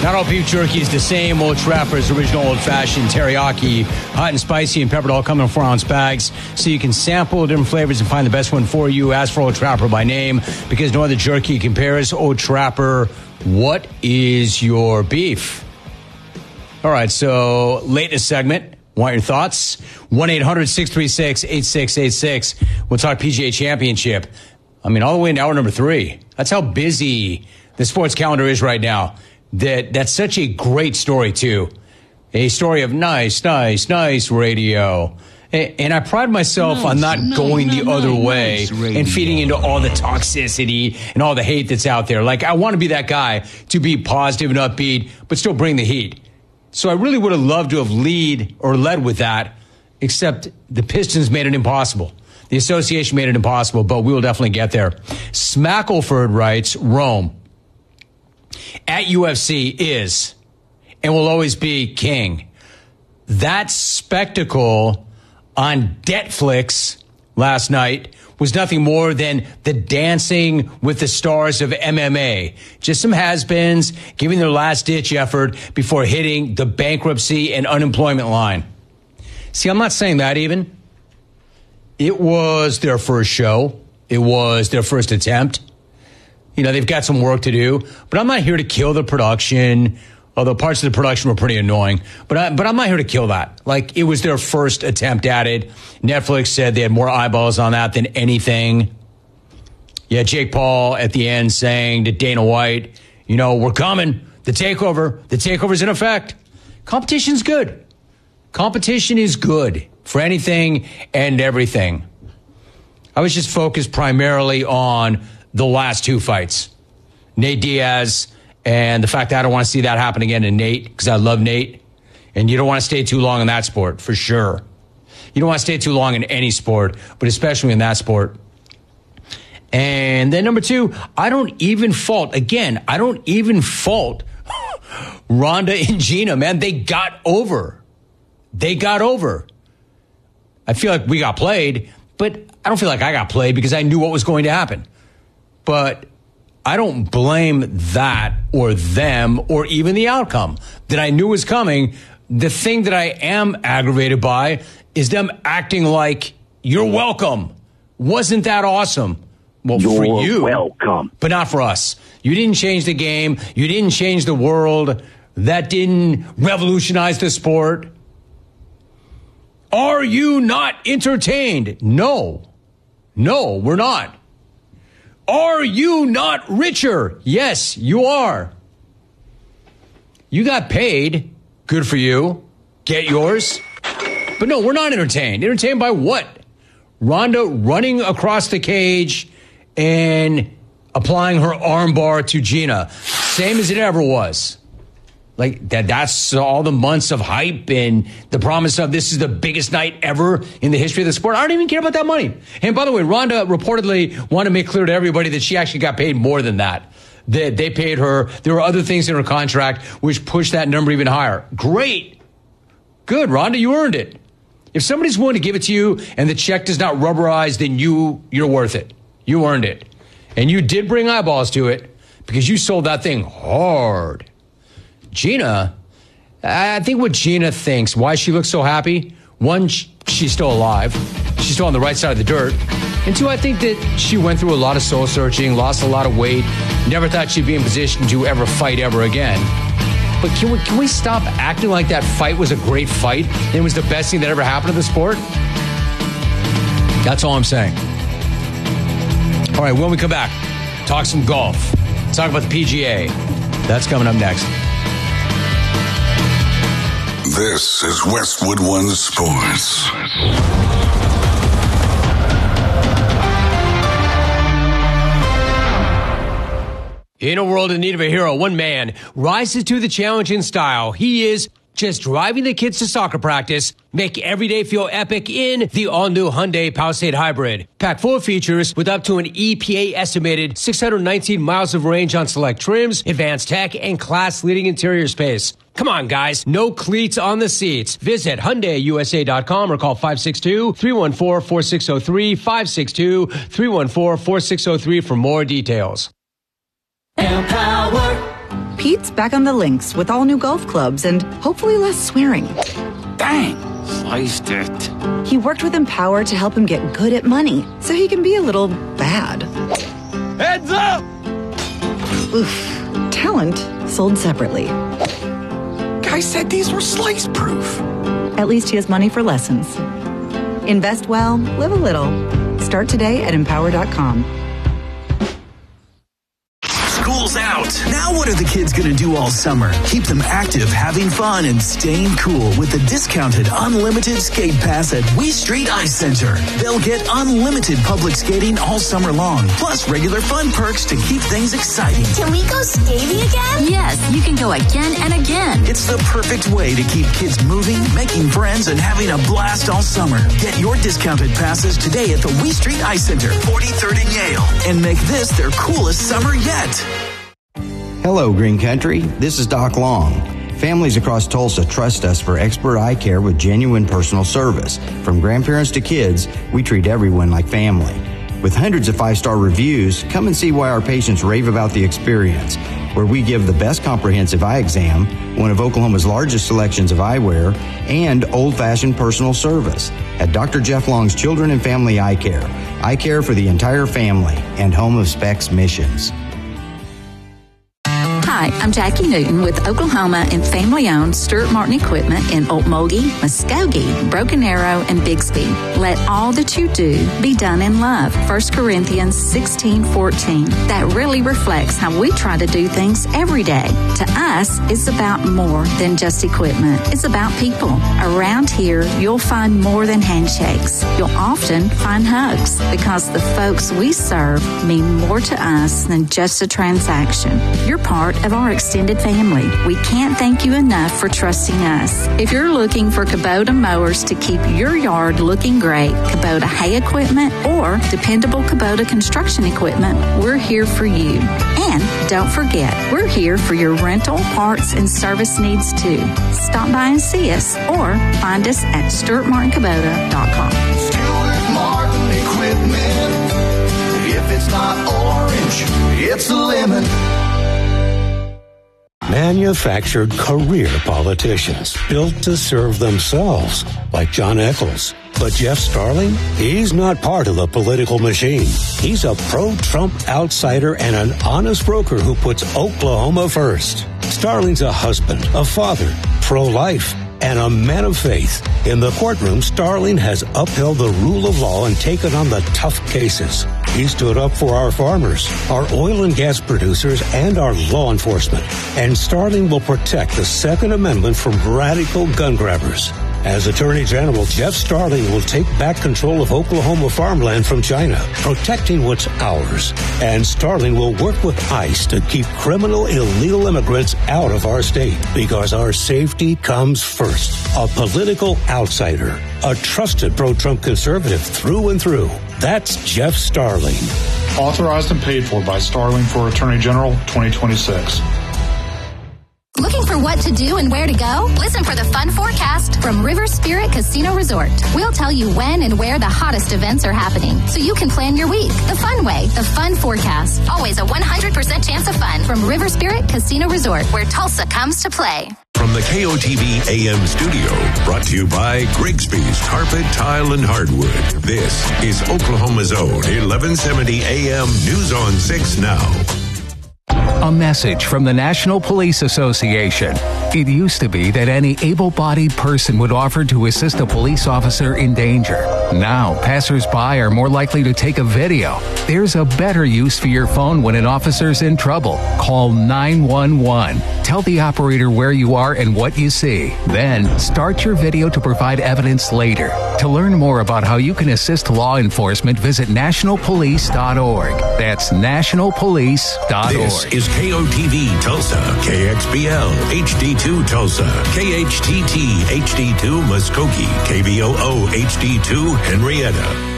Not all beef jerky is the same. Old Trapper's original old-fashioned teriyaki, hot and spicy and peppered, all come in 4-ounce bags, so you can sample different flavors and find the best one for you. Ask for Old Trapper by name, because no other jerky compares. Old Trapper, what is your beef? All right, so late in the segment, want your thoughts? 1-800-636-8686. We'll talk PGA Championship. I mean, all the way into hour number 3. That's how busy the sports calendar is right now. That's such a great story, too. A story of nice radio. And I pride myself on not going the other way and feeding into all the toxicity and all the hate that's out there. Like, I want to be that guy to be positive and upbeat, but still bring the heat. So I really would have loved to have led with that, except the Pistons made it impossible. The association made it impossible, but we will definitely get there. Smackleford writes, Rome at UFC is and will always be king. That spectacle on Netflix last night was nothing more than the dancing with the stars of MMA. Just some has-beens giving their last-ditch effort before hitting the bankruptcy and unemployment line. See, I'm not saying that even. It was their first show. It was their first attempt. You know, they've got some work to do, but I'm not here to kill the production, although parts of the production were pretty annoying. But I'm not here to kill that. Like, it was their first attempt at it. Netflix said they had more eyeballs on that than anything. Yeah, Jake Paul at the end saying to Dana White, you know, we're coming. The takeover's in effect. Competition's good. Competition is good for anything and everything. I was just focused primarily on the last 2 fights. Nate Diaz, and the fact that I don't want to see that happen again to Nate, because I love Nate. And you don't want to stay too long in that sport, for sure. You don't want to stay too long in any sport, but especially in that sport. And then number 2, I don't even fault Ronda and Gina, man. They got over. I feel like we got played, but I don't feel like I got played because I knew what was going to happen. But I don't blame that or them or even the outcome that I knew was coming. The thing that I am aggravated by is them acting like you're welcome. Wasn't that awesome? Well, for you, welcome, but not for us. You didn't change the game. You didn't change the world. That didn't revolutionize the sport. Are you not entertained? No, we're not. Are you not richer? Yes, you are. You got paid. Good for you. Get yours. But no, we're not entertained. Entertained by what? Ronda running across the cage and applying her armbar to Gina. Same as it ever was. Like that's all the months of hype and the promise of this is the biggest night ever in the history of the sport. I don't even care about that money. And by the way, Ronda reportedly wanted to make clear to everybody that she actually got paid more than that. They paid her. There were other things in her contract which pushed that number even higher. Great. Good, Ronda, you earned it. If somebody's willing to give it to you and the check does not rubberize, then you're worth it. You earned it. And you did bring eyeballs to it because you sold that thing hard. Gina, I think what Gina thinks, why she looks so happy, 1, she's still alive. She's still on the right side of the dirt. And 2, I think that she went through a lot of soul searching, lost a lot of weight, never thought she'd be in position to ever fight ever again. But can we stop acting like that fight was a great fight and it was the best thing that ever happened to the sport? That's all I'm saying. All right, when we come back, talk some golf. Talk about the PGA. That's coming up next. This is Westwood One Sports. In a world in need of a hero, one man rises to the challenge in style. He is just driving the kids to soccer practice, make every day feel epic in the all-new Hyundai Palisade Hybrid. Packed full of features with up to an EPA-estimated 619 miles of range on select trims, advanced tech, and class-leading interior space. Come on, guys. No cleats on the seats. Visit HyundaiUSA.com or call 562-314-4603, 562-314-4603 for more details. Empower Pete's back on the links with all new golf clubs and hopefully less swearing. Dang, sliced it. He worked with Empower to help him get good at money so he can be a little bad. Heads up! Oof. Talent sold separately. Guy said these were slice proof. At least he has money for lessons. Invest well, live a little. Start today at Empower.com. School's out. Now what are the kids going to do all summer? Keep them active, having fun, and staying cool with the discounted unlimited skate pass at Wee Street Ice Center. They'll get unlimited public skating all summer long, plus regular fun perks to keep things exciting. Can we go skating again? Yes, you can go again and again. It's the perfect way to keep kids moving, making friends, and having a blast all summer. Get your discounted passes today at the Wee Street Ice Center, 43rd and Yale, and make this their coolest summer yet. Hello, Green Country. This is Doc Long. Families across Tulsa trust us for expert eye care with genuine personal service. From grandparents to kids, we treat everyone like family. With hundreds of 5-star reviews, come and see why our patients rave about the experience, where we give the best comprehensive eye exam, one of Oklahoma's largest selections of eyewear, and old-fashioned personal service at Dr. Jeff Long's Children and Family Eye Care for the entire family, and home of Specs Missions. Hi, I'm Jackie Newton with Oklahoma and family-owned Stuart Martin Equipment in Okmulgee, Muskogee, Broken Arrow, and Bixby. Let all that you do be done in love. 1 Corinthians 16:14. That really reflects how we try to do things every day. To us, it's about more than just equipment. It's about people. Around here, you'll find more than handshakes. You'll often find hugs because the folks we serve mean more to us than just a transaction. You're part of our extended family. We can't thank you enough for trusting us. If you're looking for Kubota mowers to keep your yard looking great, Kubota hay equipment, or dependable Kubota construction equipment, we're here for you. And don't forget, we're here for your rental, parts, and service needs too. Stop by and see us, or find us at StuartMartinKubota.com. Stuart Martin Equipment. If it's not orange, it's a lemon. Manufactured career politicians built to serve themselves, like John Eccles. But Jeff Starling, he's not part of the political machine. He's a pro-Trump outsider and an honest broker who puts Oklahoma first. Starling's a husband, a father, pro-life, and a man of faith. In the courtroom, Starling has upheld the rule of law and taken on the tough cases. He stood up for our farmers, our oil and gas producers, and our law enforcement. And Starling will protect the Second Amendment from radical gun grabbers. As Attorney General, Jeff Starling will take back control of Oklahoma farmland from China, protecting what's ours. And Starling will work with ICE to keep criminal illegal immigrants out of our state, because our safety comes first. A political outsider, a trusted pro-Trump conservative through and through. That's Jeff Starling. Authorized and paid for by Starling for Attorney General 2026. Looking for what to do and where to go? Listen for the fun forecast from River Spirit Casino Resort. We'll tell you when and where the hottest events are happening, so you can plan your week the fun way. The fun forecast. Always a 100% chance of fun from River Spirit Casino Resort, where Tulsa comes to play. From the KOTV AM studio, brought to you by Grigsby's Carpet, Tile, and Hardwood. This is Oklahoma's Own 1170 AM News on 6 Now. A message from the National Police Association. It used to be that any able-bodied person would offer to assist a police officer in danger. Now, passers-by are more likely to take a video. There's a better use for your phone when an officer's in trouble. Call 911. Tell the operator where you are and what you see. Then, start your video to provide evidence later. To learn more about how you can assist law enforcement, visit nationalpolice.org. That's nationalpolice.org. This is KOTV Tulsa, KXBL HD2 Tulsa, KHTT HD2 Muskogee, KBOO HD2 Henrietta.